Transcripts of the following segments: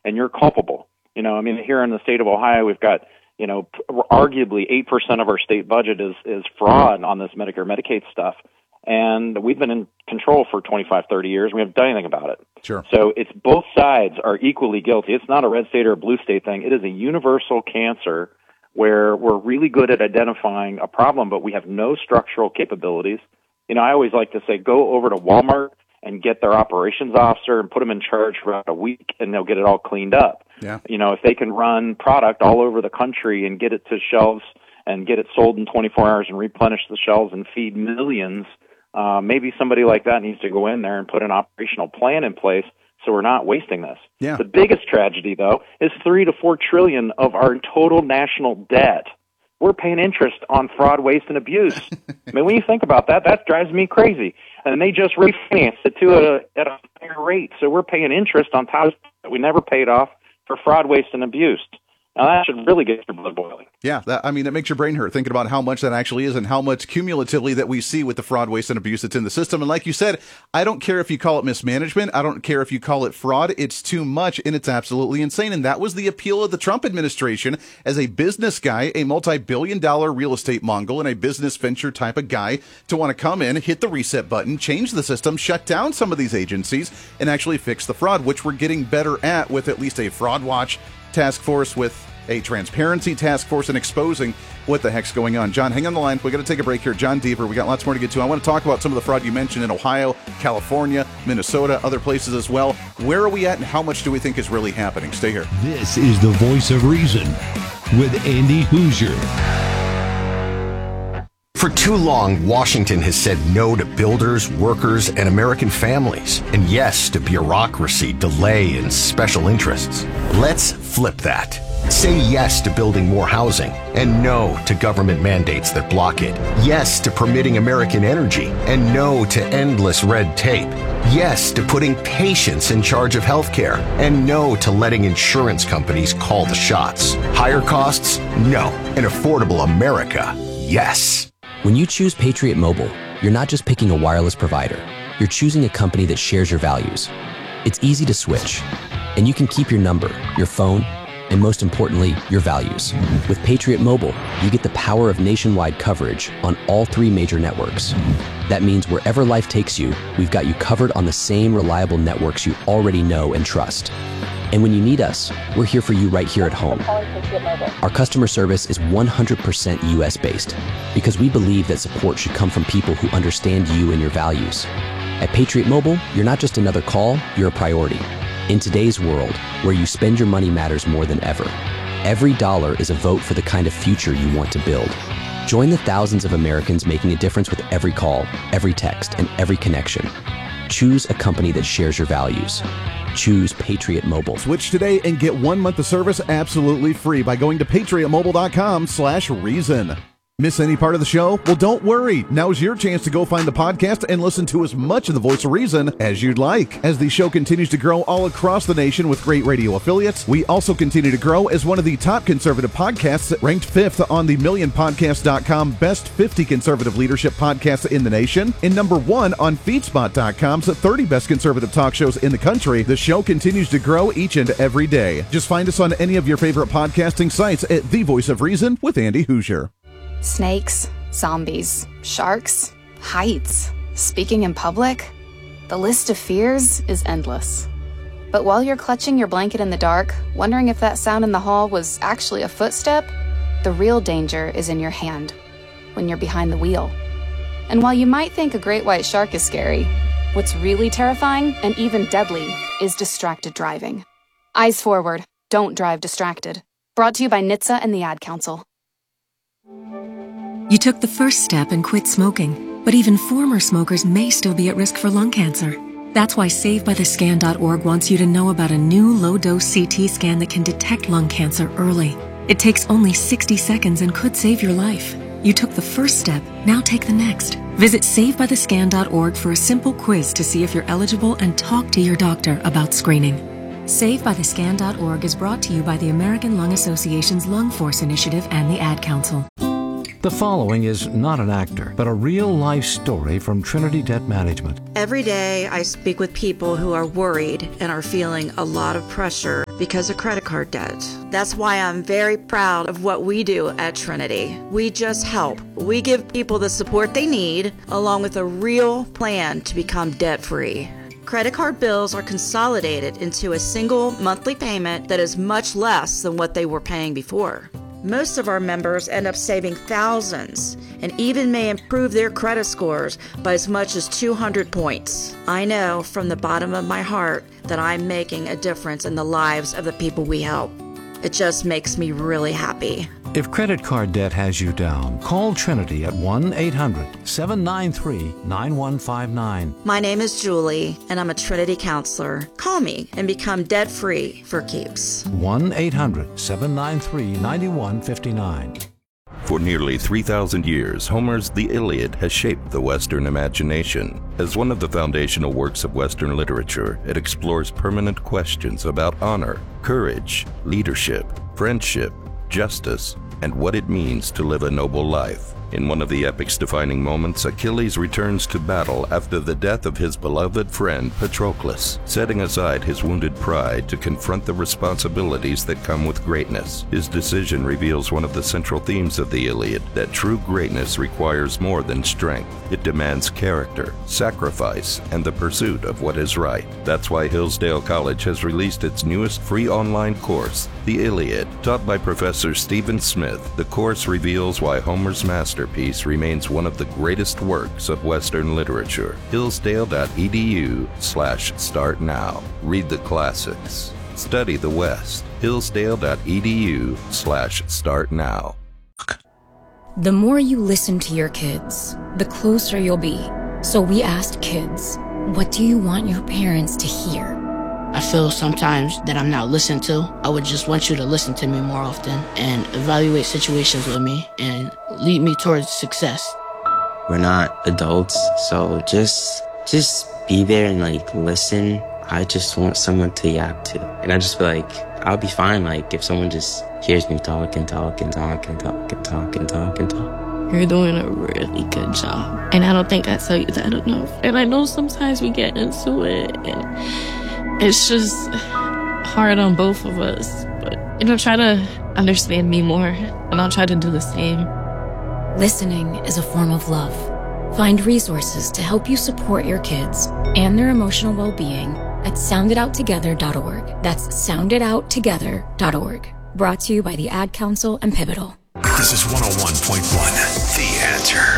and you're culpable. I mean, here in the state of Ohio, we've got, arguably 8% of our state budget is fraud on this Medicare, Medicaid stuff. And we've been in control for 25, 30 years. We haven't done anything about it. Sure. So it's both sides are equally guilty. It's not a red state or a blue state thing. It is a universal cancer where we're really good at identifying a problem, but we have no structural capabilities. I always like to say, go over to Walmart and get their operations officer and put them in charge for about a week, and they'll get it all cleaned up. Yeah. If they can run product all over the country and get it to shelves and get it sold in 24 hours and replenish the shelves and feed millions, maybe somebody like that needs to go in there and put an operational plan in place so we're not wasting this. Yeah. The biggest tragedy, though, is $3 to $4 trillion of our total national debt. We're paying interest on fraud, waste, and abuse. I mean, when you think about that, that drives me crazy. And they just refinanced it at a higher rate. So we're paying interest on top that we never paid off for fraud, waste, and abuse. Now, that should really get your blood boiling. Yeah, it makes your brain hurt thinking about how much that actually is and how much cumulatively that we see with the fraud, waste, and abuse that's in the system. And like you said, I don't care if you call it mismanagement. I don't care if you call it fraud. It's too much, and it's absolutely insane. And that was the appeal of the Trump administration as a business guy, a multi-billion-dollar real estate mogul, and a business venture type of guy to want to come in, hit the reset button, change the system, shut down some of these agencies, and actually fix the fraud, which we're getting better at with at least a fraud watch task force, with a transparency task force, and exposing what the heck's going on. John, hang on the line. We got to take a break here. John Deaver, we got lots more to get to. I want to talk about some of the fraud you mentioned in Ohio, California, Minnesota, other places as well. Where are we at, and how much do we think is really happening? Stay here. This is the Voice of Reason with Andy Hoosier. For too long, Washington has said no to builders, workers, and American families, and yes to bureaucracy, delay, and special interests. Let's flip that. Say yes to building more housing, and no to government mandates that block it. Yes to permitting American energy, and no to endless red tape. Yes to putting patients in charge of healthcare, and no to letting insurance companies call the shots. Higher costs? No. An affordable America? Yes. When you choose Patriot Mobile, you're not just picking a wireless provider. You're choosing a company that shares your values. It's easy to switch, and you can keep your number, your phone, and most importantly, your values. With Patriot Mobile, you get the power of nationwide coverage on all 3 major networks. That means wherever life takes you, we've got you covered on the same reliable networks you already know and trust. And when you need us, we're here for you right here at home. Our customer service is 100% US-based because we believe that support should come from people who understand you and your values. At Patriot Mobile, you're not just another call, you're a priority. In today's world, where you spend your money matters more than ever, every dollar is a vote for the kind of future you want to build. Join the thousands of Americans making a difference with every call, every text, and every connection. Choose a company that shares your values. Choose Patriot Mobile. Switch today and get 1 month of service absolutely free by going to patriotmobile.com/reason. Miss any part of the show? Well, don't worry. Now's your chance to go find the podcast and listen to as much of the Voice of Reason as you'd like. As the show continues to grow all across the nation with great radio affiliates, we also continue to grow as one of the top conservative podcasts, ranked 5th on the MillionPodcast.com Best 50 Conservative Leadership Podcasts in the nation, and number 1 on FeedSpot.com's 30 Best Conservative Talk Shows in the country. The show continues to grow each and every day. Just find us on any of your favorite podcasting sites at The Voice of Reason with Andy Hoosier. Snakes, zombies, sharks, heights, speaking in public. The list of fears is endless. But while you're clutching your blanket in the dark, wondering if that sound in the hall was actually a footstep, the real danger is in your hand, when you're behind the wheel. And while you might think a great white shark is scary, what's really terrifying and even deadly is distracted driving. Eyes forward, don't drive distracted. Brought to you by NHTSA and the Ad Council. You took the first step and quit smoking, but even former smokers may still be at risk for lung cancer. That's why SaveByTheScan.org wants you to know about a new low-dose CT scan that can detect lung cancer early. It takes only 60 seconds and could save your life. You took the first step, now take the next. Visit SaveByTheScan.org for a simple quiz to see if you're eligible and talk to your doctor about screening. SaveByTheScan.org is brought to you by the American Lung Association's Lung Force Initiative and the Ad Council. The following is not an actor, but a real-life story from Trinity Debt Management. Every day I speak with people who are worried and are feeling a lot of pressure because of credit card debt. That's why I'm very proud of what we do at Trinity. We just help. We give people the support they need, along with a real plan to become debt-free. Credit card bills are consolidated into a single monthly payment that is much less than what they were paying before. Most of our members end up saving thousands and even may improve their credit scores by as much as 200 points. I know from the bottom of my heart that I'm making a difference in the lives of the people we help. It just makes me really happy. If credit card debt has you down, call Trinity at 1-800-793-9159. My name is Julie, and I'm a Trinity counselor. Call me and become debt-free for keeps. 1-800-793-9159. For nearly 3,000 years, Homer's The Iliad has shaped the Western imagination. As one of the foundational works of Western literature, it explores permanent questions about honor, courage, leadership, friendship, justice, and what it means to live a noble life. In one of the epic's defining moments, Achilles returns to battle after the death of his beloved friend Patroclus, setting aside his wounded pride to confront the responsibilities that come with greatness. His decision reveals one of the central themes of the Iliad, that true greatness requires more than strength. It demands character, sacrifice, and the pursuit of what is right. That's why Hillsdale College has released its newest free online course, The Iliad. Taught by Professor Stephen Smith, the course reveals why Homer's masterpiece remains one of the greatest works of Western literature. Hillsdale.edu/start now. Read the classics. Study the West. Hillsdale.edu/start now. The more you listen to your kids, the closer you'll be. So we asked kids, what do you want your parents to hear? I feel sometimes that I'm not listened to. I would just want you to listen to me more often and evaluate situations with me and lead me towards success. We're not adults, so just be there and listen. I just want someone to yap to. And I just feel like I'll be fine if someone just hears me talk and talk and talk and talk and talk and talk and talk. You're doing a really good job. And I don't think I tell you that enough. And I know sometimes we get into it and it's just hard on both of us. But, try to understand me more, and I'll try to do the same. Listening is a form of love. Find resources to help you support your kids and their emotional well-being at sounditouttogether.org. That's sounditouttogether.org. Brought to you by the Ad Council and Pivotal. This is 101.1, The Answer.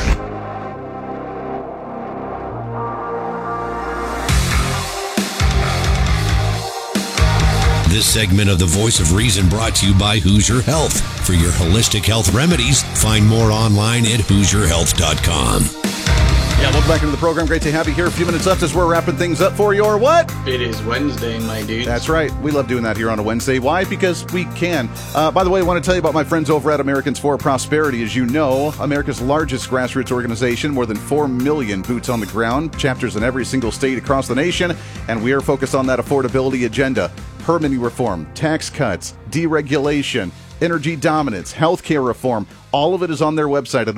This segment of The Voice of Reason brought to you by Hoosier Health. For your holistic health remedies, find more online at HoosierHealth.com. Yeah, welcome back into the program. Great to have you here. A few minutes left as we're wrapping things up for your what? It is Wednesday, my dude. That's right. We love doing that here on a Wednesday. Why? Because we can. By the way, I want to tell you about my friends over at Americans for Prosperity. As you know, America's largest grassroots organization, more than 4 million boots on the ground, chapters in every single state across the nation, and we are focused on that affordability agenda. Permitting reform, tax cuts, deregulation, energy dominance, healthcare reform. All of it is on their website at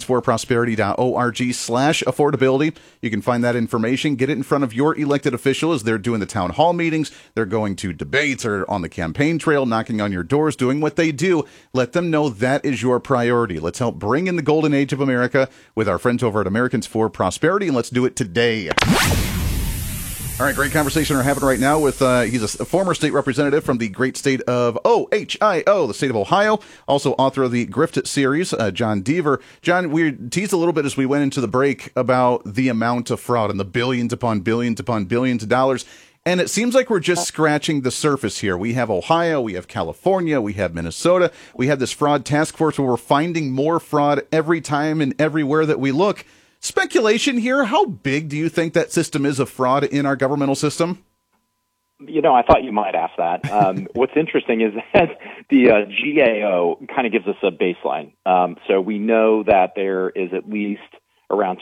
americansforprosperity.org/affordability. You can find that information, get it in front of your elected official as they're doing the town hall meetings, they're going to debates or on the campaign trail, knocking on your doors, doing what they do. Let them know that is your priority. Let's help bring in the golden age of America with our friends over at Americans for Prosperity, and let's do it today. All right, great conversation we're having right now with, he's a former state representative from the great state of Ohio, the state of Ohio, also author of the Grift series, John Deaver. John, we teased a little bit as we went into the break about the amount of fraud and the billions upon billions upon billions of dollars. And it seems like we're just scratching the surface here. We have Ohio, we have California, we have Minnesota. We have this fraud task force where we're finding more fraud every time and everywhere that we look. Speculation here, how big do you think that system is of fraud in our governmental system? I thought you might ask that. What's interesting is that the GAO kind of gives us a baseline. So we know that there is at least around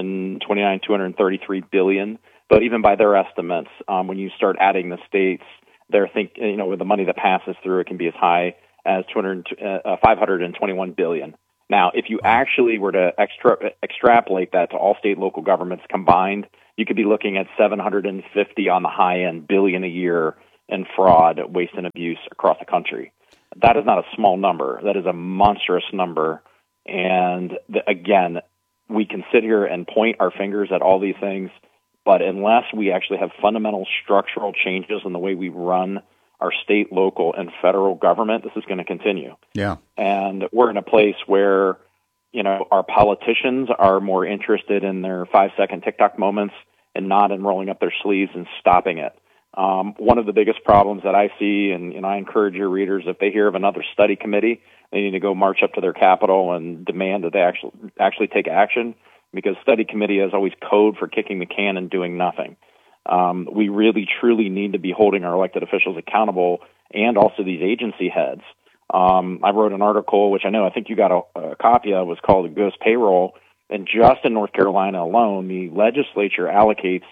233 billion. But even by their estimates, when you start adding the states, they're with the money that passes through, it can be as high as 521 billion. Now, if you actually were to extrapolate that to all state and local governments combined, you could be looking at 750 on the high end billion a year in fraud, waste, and abuse across the country. That is not a small number. That is a monstrous number. And again, we can sit here and point our fingers at all these things, but unless we actually have fundamental structural changes in the way we run our state, local, and federal government, this is going to continue. Yeah. And we're in a place where, our politicians are more interested in their 5-second TikTok moments and not in rolling up their sleeves and stopping it. One of the biggest problems that I see, and I encourage your readers, if they hear of another study committee, they need to go march up to their Capitol and demand that they actually take action, because study committee is always code for kicking the can and doing nothing. We really, truly need to be holding our elected officials accountable, and also these agency heads. I wrote an article, which I think you got a copy of, was called Ghost Payroll, and just in North Carolina alone, the legislature allocates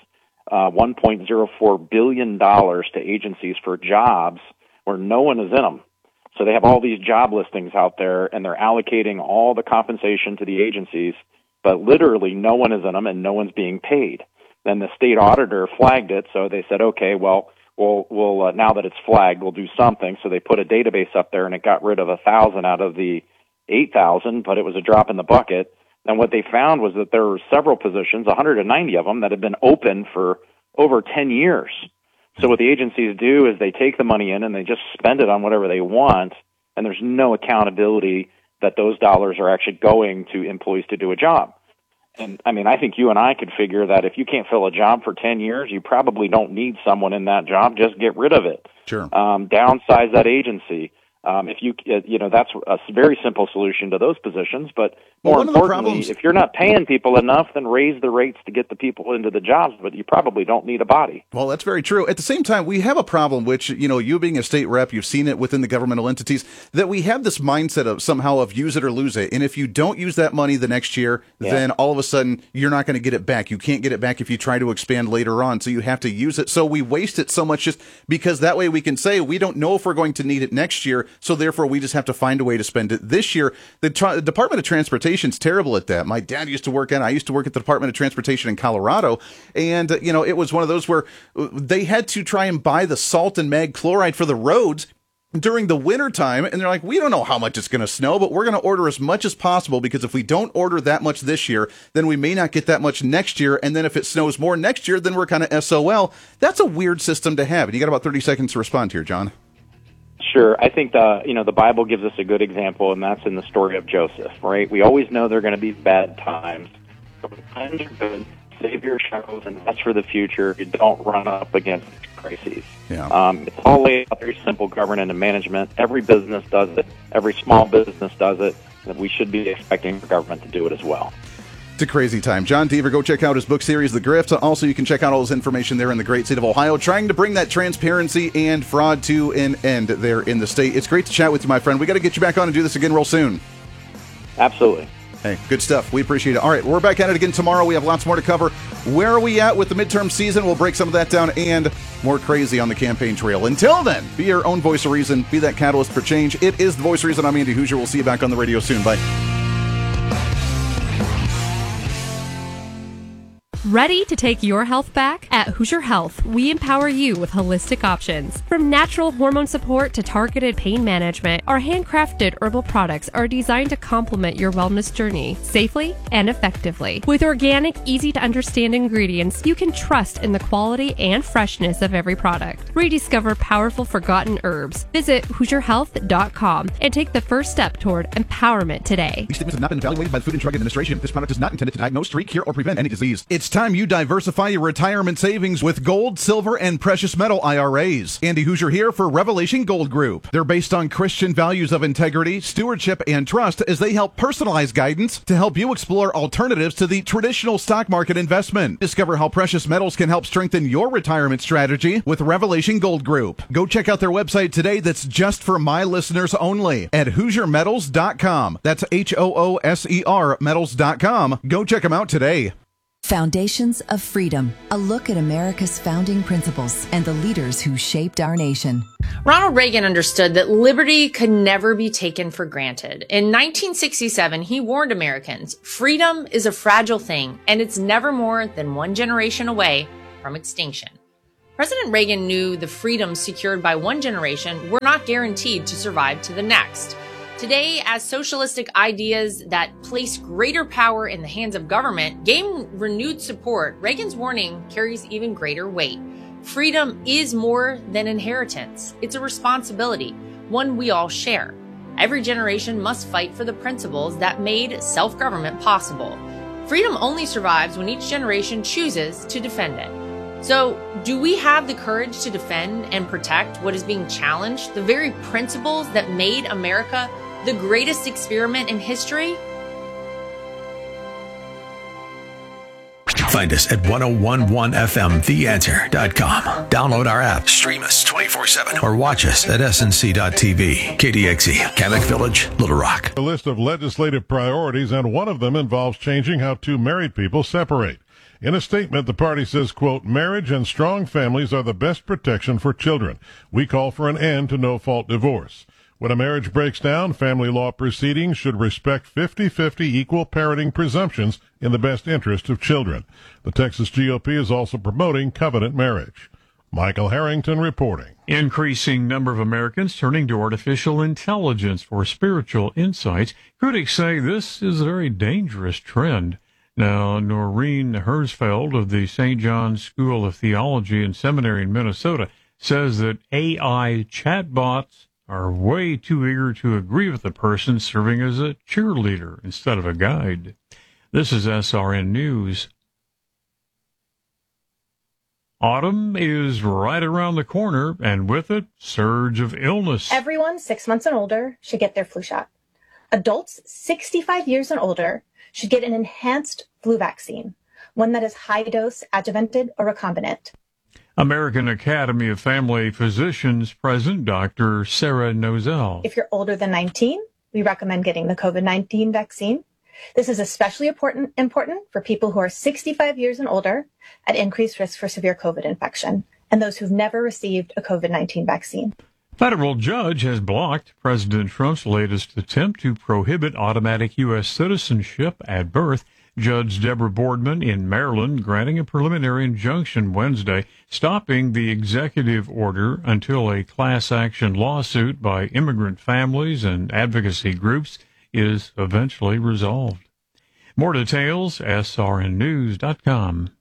$1.04 billion to agencies for jobs where no one is in them. So they have all these job listings out there, and they're allocating all the compensation to the agencies, but literally no one is in them and no one's being paid. Then the state auditor flagged it, so they said, okay, well, we'll now that it's flagged, we'll do something. So they put a database up there, and it got rid of 1,000 out of the 8,000, but it was a drop in the bucket. And what they found was that there were several positions, 190 of them, that had been open for over 10 years. So what the agencies do is they take the money in and they just spend it on whatever they want, and there's no accountability that those dollars are actually going to employees to do a job. And I think you and I could figure that if you can't fill a job for 10 years, you probably don't need someone in that job. Just get rid of it. Sure. Downsize that agency. If that's a very simple solution to those positions. But more importantly, if you're not paying people enough, then raise the rates to get the people into the jobs, but you probably don't need a body. Well, that's very true. At the same time, we have a problem, which, you being a state rep, you've seen it within the governmental entities, that we have this mindset of somehow of use it or lose it. And if you don't use that money the next year, then all of a sudden you're not going to get it back. You can't get it back if you try to expand later on. So you have to use it. So we waste it so much just because that way we can say we don't know if we're going to need it next year. So therefore we just have to find a way to spend it this year. The Department of Transportation is terrible at that. My dad used to work I used to work at the Department of Transportation in Colorado, and it was one of those where they had to try and buy the salt and mag chloride for the roads during the winter time, and they're like, we don't know how much it's going to snow, but we're going to order as much as possible, because if we don't order that much this year, then we may not get that much next year, and then if it snows more next year, then we're kind of SOL. That's a weird system to have, and you got about 30 seconds to respond here, John. Sure. I think the Bible gives us a good example, and that's in the story of Joseph, right? We always know there are going to be bad times. But when times are good, save your shekels and invest for the future. You don't run up against crises. Yeah. It's all laid out, very simple governance and management. Every business does it. Every small business does it. And we should be expecting the government to do it as well. It's a crazy time. John Deaver, go check out his book series, The Grift. Also, you can check out all his information there in the great state of Ohio, trying to bring that transparency and fraud to an end there in the state. It's great to chat with you, my friend. We got to get you back on and do this again real soon. Absolutely. Hey, good stuff. We appreciate it. All right, we're back at it again tomorrow. We have lots more to cover. Where are we at with the midterm season? We'll break some of that down, and more crazy on the campaign trail. Until then, be your own voice of reason. Be that catalyst for change. It is the Voice of Reason. I'm Andy Hoosier. We'll see you back on the radio soon. Bye. Ready to take your health back? At Hoosier Health, we empower you with holistic options. From natural hormone support to targeted pain management, our handcrafted herbal products are designed to complement your wellness journey safely and effectively. With organic, easy-to-understand ingredients, you can trust in the quality and freshness of every product. Rediscover powerful forgotten herbs. Visit HoosierHealth.com and take the first step toward empowerment today. These statements have not been evaluated by the Food and Drug Administration. This product is not intended to diagnose, treat, cure, or prevent any disease. It's time you diversify your retirement savings with gold, silver, and precious metal IRAs. Andy Hoosier here for Revelation Gold Group. They're based on Christian values of integrity, stewardship, and trust as they help personalize guidance to help you explore alternatives to the traditional stock market investment. Discover how precious metals can help strengthen your retirement strategy with Revelation Gold Group. Go check out their website today that's just for my listeners only at HoosierMetals.com. That's HOOSER Metals.com. Go check them out today. Foundations of Freedom, a look at America's founding principles and the leaders who shaped our nation. Ronald Reagan understood that liberty could never be taken for granted. In 1967, he warned Americans, freedom is a fragile thing, and it's never more than one generation away from extinction. President Reagan knew the freedoms secured by one generation were not guaranteed to survive to the next. Today, as socialistic ideas that place greater power in the hands of government gain renewed support, Reagan's warning carries even greater weight. Freedom is more than inheritance. It's a responsibility, one we all share. Every generation must fight for the principles that made self-government possible. Freedom only survives when each generation chooses to defend it. So, do we have the courage to defend and protect what is being challenged, the very principles that made America the greatest experiment in history? Find us at 1011fmtheanswer.com. Download our app, stream us 24/7, or watch us at snc.tv. KDXE, Kamek Village, Little Rock. A list of legislative priorities, and one of them involves changing how two married people separate. In a statement, the party says, quote, marriage and strong families are the best protection for children. We call for an end to no-fault divorce. When a marriage breaks down, family law proceedings should respect 50-50 equal parenting presumptions in the best interest of children. The Texas GOP is also promoting covenant marriage. Michael Harrington reporting. Increasing number of Americans turning to artificial intelligence for spiritual insights. Critics say this is a very dangerous trend. Now, Noreen Herzfeld of the St. John's School of Theology and Seminary in Minnesota says that AI chatbots are way too eager to agree with the person serving as a cheerleader instead of a guide. This is SRN News. Autumn is right around the corner, and with it, surge of illness. Everyone 6 months and older should get their flu shot. Adults 65 years and older should get an enhanced flu vaccine, one that is high-dose, adjuvanted, or recombinant. American Academy of Family Physicians President Dr. Sarah Nozel. If you're older than 19, we recommend getting the COVID-19 vaccine. This is especially important for people who are 65 years and older at increased risk for severe COVID infection and those who've never received a COVID-19 vaccine. Federal judge has blocked President Trump's latest attempt to prohibit automatic U.S. citizenship at birth. Judge Deborah Boardman in Maryland granting a preliminary injunction Wednesday, stopping the executive order until a class action lawsuit by immigrant families and advocacy groups is eventually resolved. More details, srnnews.com.